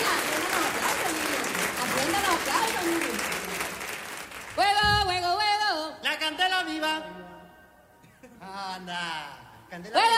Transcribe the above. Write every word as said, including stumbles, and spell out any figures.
Aprendan los aplausos, niños. Juego, juego, juego. La candela viva. Anda. Candela Juego,